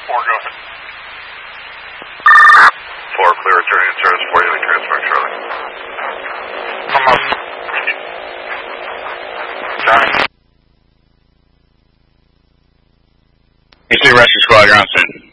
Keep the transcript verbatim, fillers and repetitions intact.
Four, go ahead. Four, clear returning in service for you, transferring Charlie. Come up. Johnny. You see rescue squad, you're on scene.